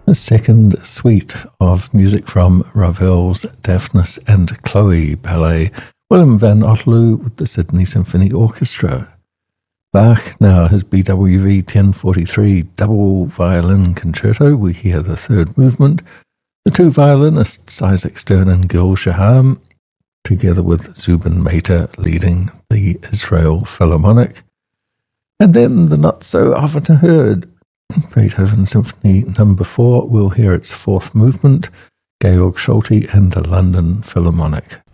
The second suite of music from Ravel's Daphnis and Chloe ballet, Willem van Otterloo with the Sydney Symphony Orchestra. Bach, now his BWV 1043 double violin concerto. We hear the third movement. The two violinists, Isaac Stern and Gil Shaham, together with Zubin Mehta leading the Israel Philharmonic. And then the not so often heard Beethoven Symphony No. 4, we'll hear its fourth movement, Georg Solti and the London Philharmonic.